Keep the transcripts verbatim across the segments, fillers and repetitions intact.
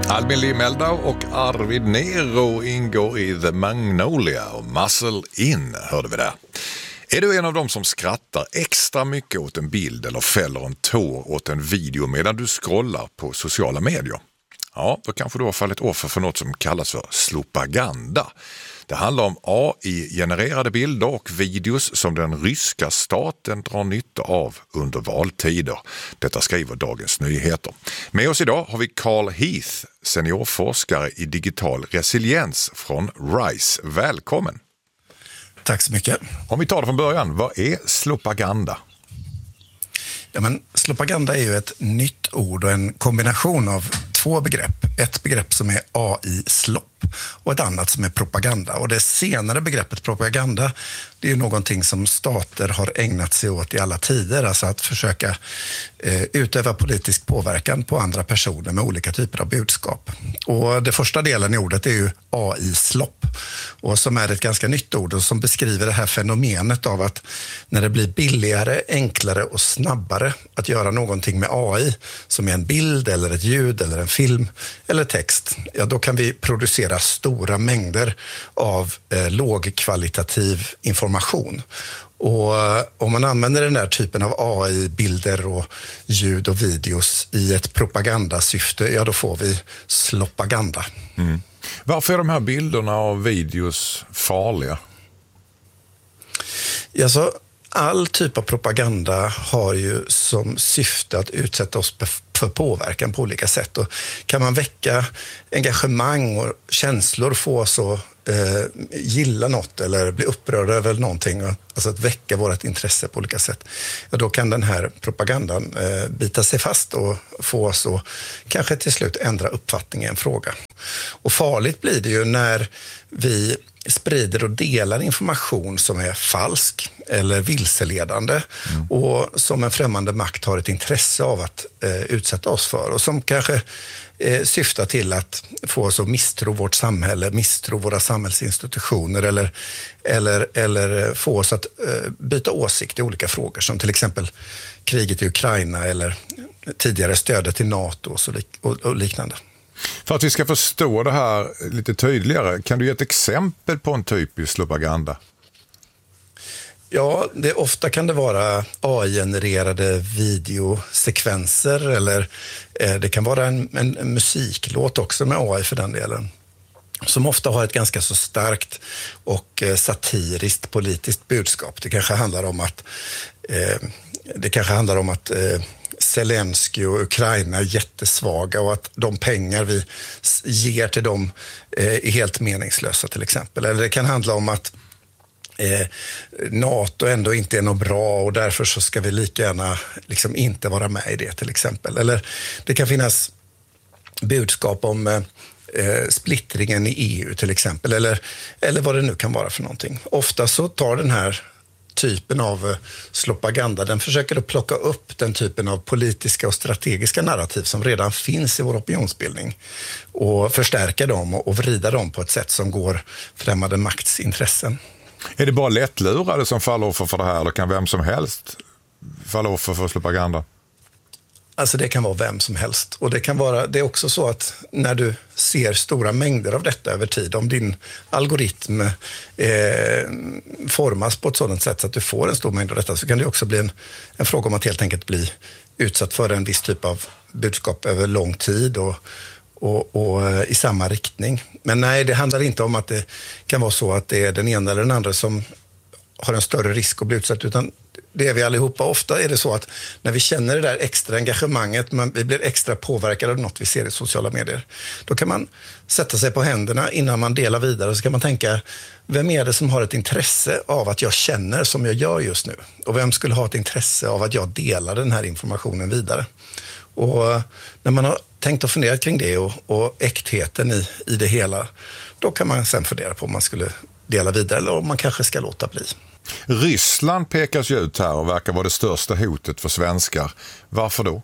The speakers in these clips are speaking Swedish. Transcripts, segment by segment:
Albin Lee Meldau och Arvid Nero ingår i The Magnolia och Muscle In hörde vi där. Är du en av dem som skrattar extra mycket åt en bild eller fäller en tår åt en video medan du scrollar på sociala medier? Ja, då kanske du har fallit offer för något som kallas för slopaganda. Det handlar om A I-genererade bilder och videos som den ryska staten drar nytta av under valtider. Detta skriver Dagens Nyheter. Med oss idag har vi Carl Heath, seniorforskare i digital resiliens från RISE. Välkommen! Tack så mycket. Om vi tar det från början, vad är slopaganda? Ja, men slopaganda är ju ett nytt ord och en kombination av två begrepp. Ett begrepp som är A I-slopp och ett annat som är propaganda. Och det senare begreppet propaganda, det är ju någonting som stater har ägnat sig åt i alla tider. Alltså att försöka eh, utöva politisk påverkan på andra personer med olika typer av budskap. Och det första delen i ordet är ju A I-slopp. Och som är ett ganska nytt ord och som beskriver det här fenomenet av att när det blir billigare, enklare och snabbare att göra någonting med A I, som är en bild eller ett ljud eller en film eller text, ja då kan vi producera stora mängder av eh, lågkvalitativ information. Och eh, om man använder den här typen av A I-bilder och ljud och videos i ett propagandasyfte, ja då får vi slopaganda. Mm. Varför är de här bilderna och videos farliga? Ja, så all typ av propaganda har ju som syfte att utsätta oss för påverkan på olika sätt. Och kan man väcka engagemang och känslor, få oss att eh, gilla något eller bli upprörda över någonting, alltså att väcka vårt intresse på olika sätt, ja, då kan den här propagandan eh, bita sig fast och få oss att kanske till slut ändra uppfattning i en fråga. Och farligt blir det ju när vi sprider och delar information som är falsk eller vilseledande mm. och som en främmande makt har ett intresse av att eh, utsätta oss för och som kanske eh, syftar till att få oss att misstro vårt samhälle, misstro våra samhällsinstitutioner eller, eller, eller få oss att eh, byta åsikt i olika frågor som till exempel kriget i Ukraina eller tidigare stödet till NATO och, så lik- och, och liknande. För att vi ska förstå det här lite tydligare, kan du ge ett exempel på en typisk slopaganda? Ja, det, ofta kan det vara A I-genererade videosekvenser eller eh, det kan vara en, en, en musiklåt också med A I för den delen, som ofta har ett ganska så starkt och eh, satiriskt politiskt budskap. Det kanske handlar om att eh, det kanske handlar om att eh, Zelensky och Ukraina är jättesvaga och att de pengar vi ger till dem eh, är helt meningslösa till exempel. Eller det kan handla om att eh, NATO ändå inte är något bra och därför så ska vi lika gärna liksom inte vara med i det till exempel. Eller det kan finnas budskap om eh, splittringen i E U till exempel eller, eller vad det nu kan vara för någonting. Ofta så tar den här typen av slopaganda, den försöker att plocka upp den typen av politiska och strategiska narrativ som redan finns i vår opinionsbildning och förstärka dem och vrida dem på ett sätt som går främmande makts intressen. Är det bara lättlurade som faller offer för det här eller kan vem som helst falla offer för slopaganda? Alltså det kan vara vem som helst och det kan vara, det är också så att när du ser stora mängder av detta över tid, om din algoritm eh, formas på ett sådant sätt så att du får en stor mängd av detta, så kan det också bli en, en fråga om att helt enkelt bli utsatt för en viss typ av budskap över lång tid och, och, och eh, i samma riktning. Men nej, det handlar inte om att det kan vara så att det är den ena eller den andra som har en större risk att bli utsatt, utan det är vi allihopa. Ofta är det så att när vi känner det där extra engagemanget, men vi blir extra påverkade av något vi ser i sociala medier, då kan man sätta sig på händerna innan man delar vidare och så kan man tänka, vem är det som har ett intresse av att jag känner som jag gör just nu? Och vem skulle ha ett intresse av att jag delar den här informationen vidare? Och när man har tänkt och funderat kring det och, och äktheten i, i det hela, då kan man sen fundera på om man skulle dela vidare eller om man kanske ska låta bli. Ryssland pekas ju ut här och verkar vara det största hotet för svenskar. Varför då?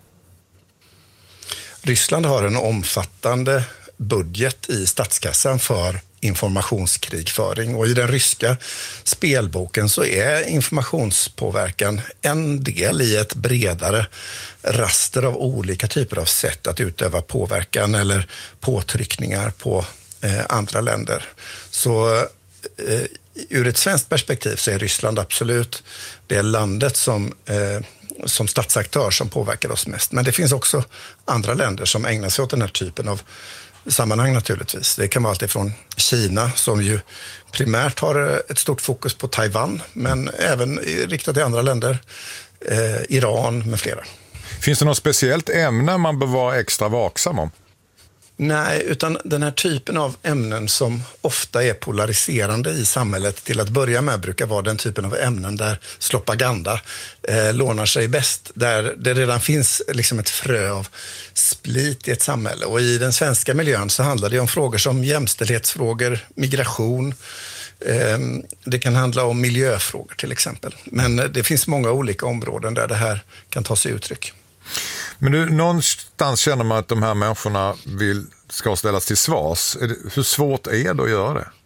Ryssland har en omfattande budget i statskassan för informationskrigföring. Och i den ryska spelboken så är informationspåverkan en del i ett bredare raster av olika typer av sätt att utöva påverkan eller påtryckningar på eh, andra länder. Så eh, ur ett svenskt perspektiv så är Ryssland absolut det landet som, eh, som statsaktör som påverkar oss mest. Men det finns också andra länder som ägnar sig åt den här typen av sammanhang naturligtvis. Det kan vara allt ifrån Kina som ju primärt har ett stort fokus på Taiwan, men även riktat till andra länder, eh, Iran med flera. Finns det något speciellt ämne man bör vara extra vaksam om? Nej, utan den här typen av ämnen som ofta är polariserande i samhället till att börja med brukar vara den typen av ämnen där propaganda eh, lånar sig bäst. Där det redan finns liksom ett frö av split i ett samhälle. Och i den svenska miljön så handlar det om frågor som jämställdhetsfrågor, migration. Eh, det kan handla om miljöfrågor till exempel. Men det finns många olika områden där det här kan ta sig uttryck. Men du, någonstans känner man att de här människorna vill, ska ställas till svars. Är det, hur svårt är det att göra det?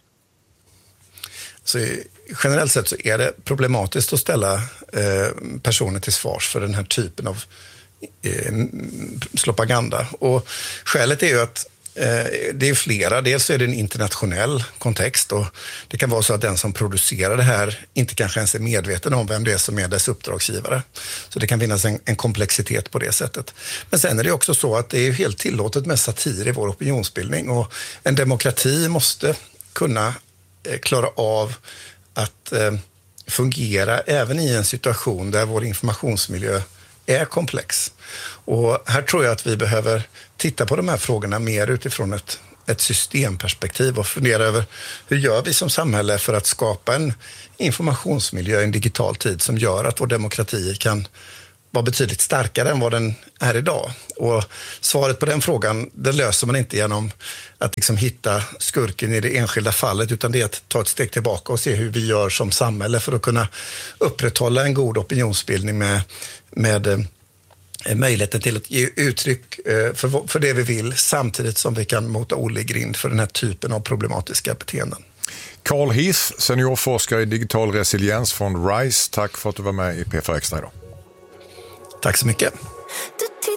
Så generellt sett så är det problematiskt att ställa eh, personer till svars för den här typen av eh, propaganda. Och skälet är ju att eh, det är flera. Dels är det en internationell kontext och det kan vara så att den som producerar det här inte kanske ens är medveten om vem det är som är dess uppdragsgivare. Så det kan finnas en, en komplexitet på det sättet. Men sen är det också så att det är helt tillåtet med satir i vår opinionsbildning och en demokrati måste kunna eh, klara av att eh, fungera även i en situation där vår informationsmiljö är komplex. Och här tror jag att vi behöver titta på de här frågorna mer utifrån ett, ett systemperspektiv och fundera över hur gör vi som samhälle för att skapa en informationsmiljö i en digital tid som gör att vår demokrati kan vara betydligt starkare än vad den är idag. Och svaret på den frågan, det löser man inte genom att liksom hitta skurken i det enskilda fallet, utan det är att ta ett steg tillbaka och se hur vi gör som samhälle för att kunna upprätthålla en god opinionsbildning med, med eh, möjligheten till att ge uttryck eh, för, för det vi vill, samtidigt som vi kan mota Olle i grind för den här typen av problematiska beteenden. Carl Heath, seniorforskare i digital resiliens från RISE. Tack för att du var med i P fyra Extra idag. Tack så mycket.